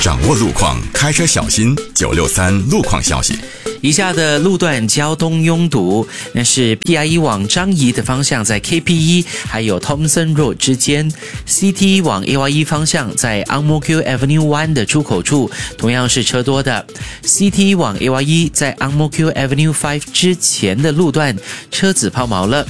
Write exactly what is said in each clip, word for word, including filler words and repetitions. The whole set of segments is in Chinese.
掌握路况，开车小心。九六三路况消息。 以下的路段交通拥堵，那是 P I E 往樟宜的方向在 K P E 还有 Thomson Road 之间 ，C T 往 A Y E 方向在 Ang Mo Kio Avenue 一的出口处同样是车多的。C T 往 A Y E 在 Ang Mo Kio Avenue 五之前的路段车子抛锚了。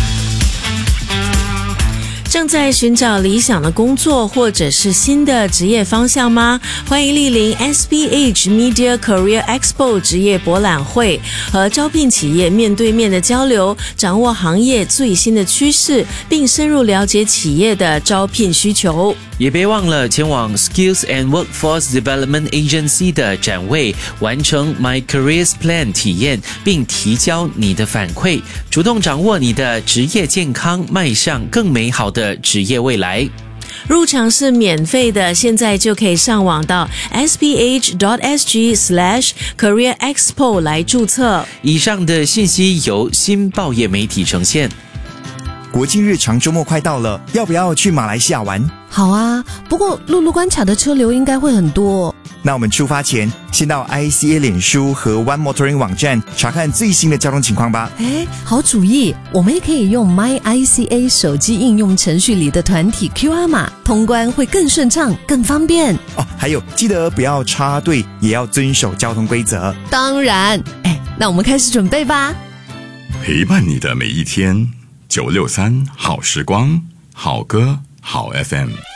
正在寻找理想的工作或者是新的职业方向吗？欢迎莅临 S B H Media Career Expo 职业博览会，和招聘企业面对面的交流，掌握行业最新的趋势，并深入了解企业的招聘需求。 也别忘了前往 Skills and Workforce Development Agency 的展位，完成 My Careers Plan 体验，并提交你的反馈，主动掌握你的职业健康，迈向更美好的职业未来。 入场是免费的，现在就可以上网到 s b h dot s g slash career expo 来注册。 以上的信息由新报业媒体呈现。 国庆日长周末快到了，要不要去马来西亚玩？ 好啊，不过陆路关卡的车流应该会很多。 那我们出发前，先到 I C A 脸书和 One Motoring 网站查看最新的交通情况吧。 诶，好主意，我们也可以用 My I C A 手机应用程序里的团体 Q R 码，通关会更顺畅、更方便。 哦，还有记得不要插队，也要遵守交通规则。 当然，诶，那我们开始准备吧。 陪伴你的每一天，九六三好时光，好歌好 F M。